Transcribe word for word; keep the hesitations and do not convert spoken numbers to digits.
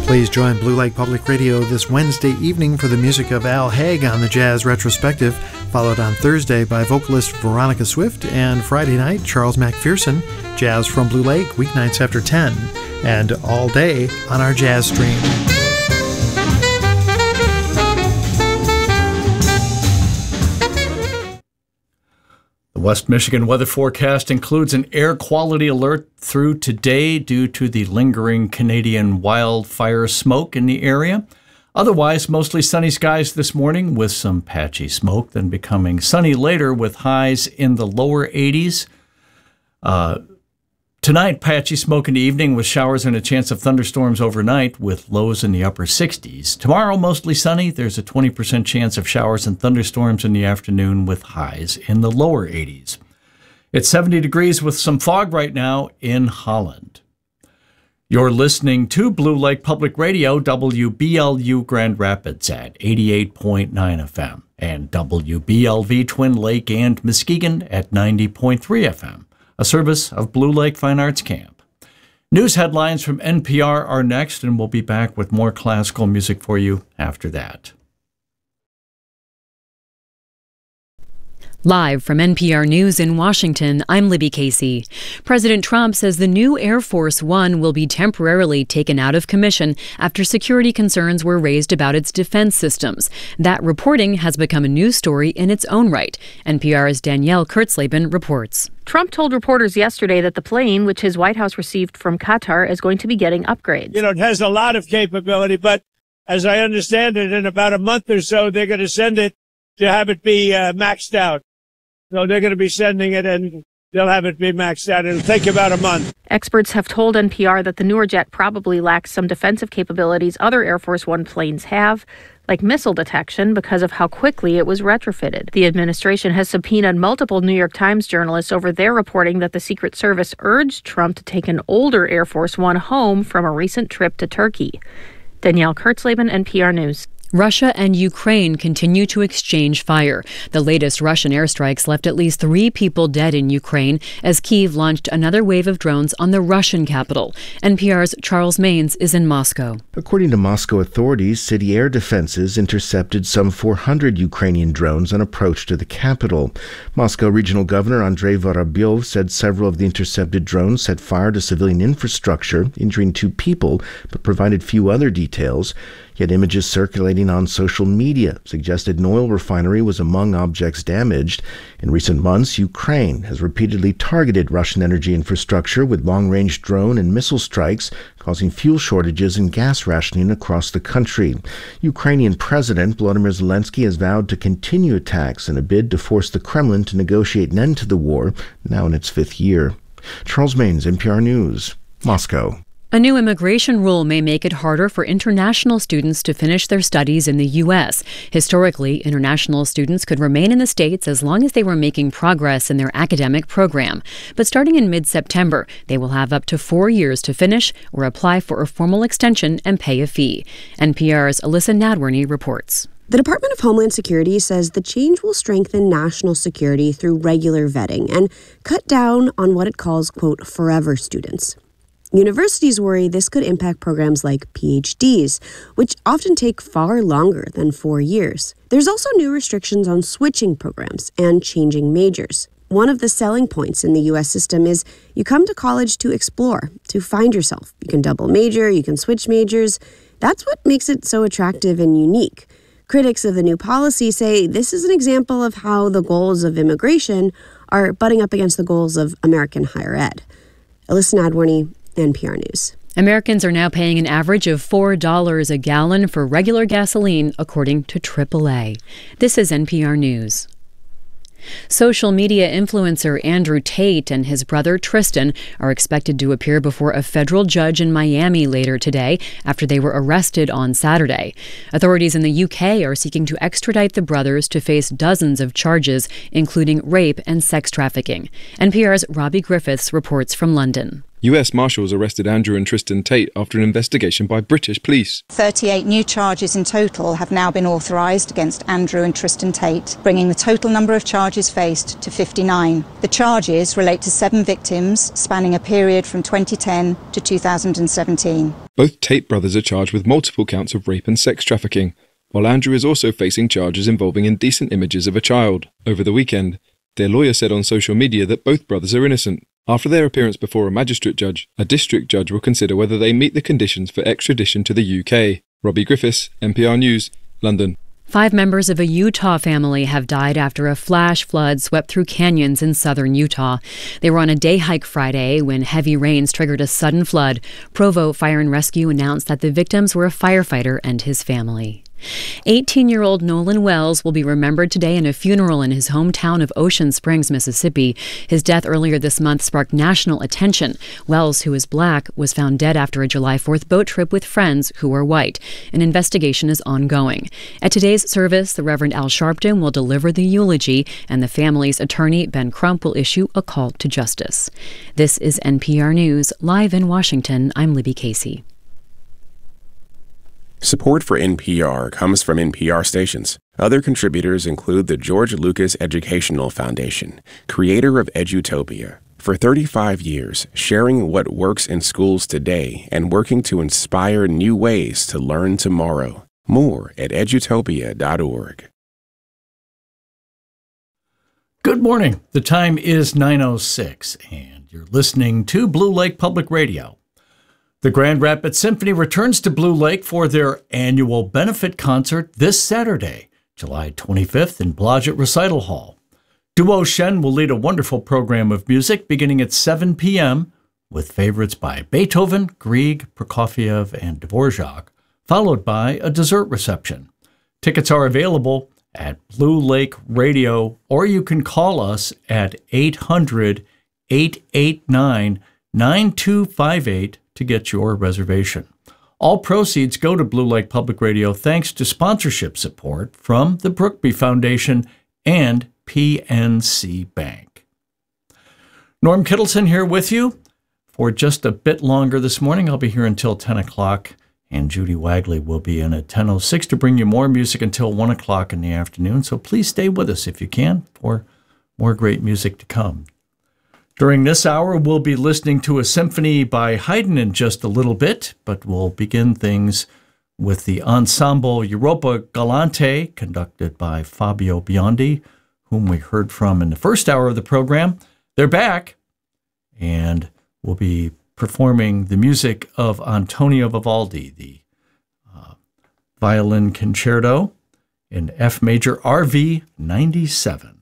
Please join Blue Lake Public Radio this Wednesday evening for the music of Al Haig on the Jazz Retrospective, followed on Thursday by vocalist Veronica Swift, and Friday night, Charles McPherson, Jazz from Blue Lake, weeknights after ten, and all day on our Jazz Stream. The West Michigan weather forecast includes an air quality alert through today due to the lingering Canadian wildfire smoke in the area. Otherwise, mostly sunny skies this morning with some patchy smoke, then becoming sunny later with highs in the lower eighties. Uh, tonight, patchy smoke in the evening with showers and a chance of thunderstorms overnight with lows in the upper sixties. Tomorrow, mostly sunny. There's a twenty percent chance of showers and thunderstorms in the afternoon with highs in the lower eighties. It's seventy degrees with some fog right now in Holland. You're listening to Blue Lake Public Radio, W B L U Grand Rapids at eighty-eight point nine F M and W B L V Twin Lake and Muskegon at ninety point three F M. A service of Blue Lake Fine Arts Camp. News headlines from N P R are next, and we'll be back with more classical music for you after that. Live from N P R News in Washington, I'm Libby Casey. President Trump says the new Air Force One will be temporarily taken out of commission after security concerns were raised about its defense systems. That reporting has become a news story in its own right. N P R's Danielle Kurtzleben reports. Trump told reporters yesterday that the plane, which his White House received from Qatar, is going to be getting upgrades. You know, it has a lot of capability, but as I understand it, in about a month or so, they're going to send it to have it be uh, maxed out. So they're going to be sending it, and they'll have it be maxed out. It'll take about a month. Experts have told N P R that the newer jet probably lacks some defensive capabilities other Air Force One planes have, like missile detection, because of how quickly it was retrofitted. The administration has subpoenaed multiple New York Times journalists over their reporting that the Secret Service urged Trump to take an older Air Force One home from a recent trip to Turkey. Danielle Kurtzleben, N P R News. Russia and Ukraine continue to exchange fire. The latest Russian airstrikes left at least three people dead in Ukraine as Kyiv launched another wave of drones on the Russian capital. N P R's Charles Maines is in Moscow. According to Moscow authorities, city air defenses intercepted some four hundred Ukrainian drones on approach to the capital. Moscow Regional Governor Andrei Vorobyov said several of the intercepted drones set fire to civilian infrastructure, injuring two people, but provided few other details. Yet images circulating on social media suggested an oil refinery was among objects damaged. In recent months, Ukraine has repeatedly targeted Russian energy infrastructure with long-range drone and missile strikes, causing fuel shortages and gas rationing across the country. Ukrainian President Volodymyr Zelensky has vowed to continue attacks in a bid to force the Kremlin to negotiate an end to the war, now in its fifth year. Charles Maines, N P R News, Moscow. A new immigration rule may make it harder for international students to finish their studies in the U S. Historically, international students could remain in the States as long as they were making progress in their academic program. But starting in mid-September, they will have up to four years to finish or apply for a formal extension and pay a fee. N P R's Alyssa Nadworny reports. The Department of Homeland Security says the change will strengthen national security through regular vetting and cut down on what it calls, quote, forever students. Universities worry this could impact programs like P H Ds, which often take far longer than four years. There's also new restrictions on switching programs and changing majors. One of the selling points in the U S system is you come to college to explore, to find yourself. You can double major, you can switch majors. That's what makes it so attractive and unique. Critics of the new policy say this is an example of how the goals of immigration are butting up against the goals of American higher ed. Alyssa Nadworny, N P R News. Americans are now paying an average of four dollars a gallon for regular gasoline, according to triple A. This is N P R News. Social media influencer Andrew Tate and his brother Tristan are expected to appear before a federal judge in Miami later today after they were arrested on Saturday. Authorities in the U K are seeking to extradite the brothers to face dozens of charges, including rape and sex trafficking. N P R's Robbie Griffiths reports from London. U S Marshals arrested Andrew and Tristan Tate after an investigation by British police. thirty-eight new charges in total have now been authorised against Andrew and Tristan Tate, bringing the total number of charges faced to fifty-nine. The charges relate to seven victims spanning a period from twenty ten to two thousand seventeen. Both Tate brothers are charged with multiple counts of rape and sex trafficking, while Andrew is also facing charges involving indecent images of a child. Over the weekend, their lawyer said on social media that both brothers are innocent. After their appearance before a magistrate judge, a district judge will consider whether they meet the conditions for extradition to the U K. Robbie Griffiths, N P R News, London. Five members of a Utah family have died after a flash flood swept through canyons in southern Utah. They were on a day hike Friday when heavy rains triggered a sudden flood. Provo Fire and Rescue announced that the victims were a firefighter and his family. eighteen-year-old Nolan Wells will be remembered today in a funeral in his hometown of Ocean Springs, Mississippi. His death earlier this month sparked national attention. Wells, who is black, was found dead after a July fourth boat trip with friends who were white. An investigation is ongoing. At today's service, the Reverend Al Sharpton will deliver the eulogy, and the family's attorney, Ben Crump, will issue a call to justice. This is N P R News. Live in Washington, I'm Libby Casey. Support for N P R comes from N P R stations. Other contributors include the George Lucas Educational Foundation, creator of Edutopia. For thirty-five years, sharing what works in schools today and working to inspire new ways to learn tomorrow. More at edutopia dot org. Good morning. The time is nine oh six, and you're listening to Blue Lake Public Radio. The Grand Rapids Symphony returns to Blue Lake for their annual benefit concert this Saturday, July twenty-fifth, in Blodgett Recital Hall. Duo Shen will lead a wonderful program of music beginning at seven p.m. with favorites by Beethoven, Grieg, Prokofiev, and Dvorak, followed by a dessert reception. Tickets are available at Blue Lake Radio, or you can call us at eight hundred, eight eight nine, nine two five eight to get your reservation. All proceeds go to Blue Lake Public Radio thanks to sponsorship support from the Brookby Foundation and P N C Bank. Norm Kittleson here with you for just a bit longer this morning. I'll be here until ten o'clock, and Judy Wagley will be in at ten oh six to bring you more music until one o'clock in the afternoon. So please stay with us if you can for more great music to come. During this hour, we'll be listening to a symphony by Haydn in just a little bit, but we'll begin things with the Ensemble Europa Galante, conducted by Fabio Biondi, whom we heard from in the first hour of the program. They're back, and we'll be performing the music of Antonio Vivaldi, the uh, violin concerto in F major R V ninety-seven.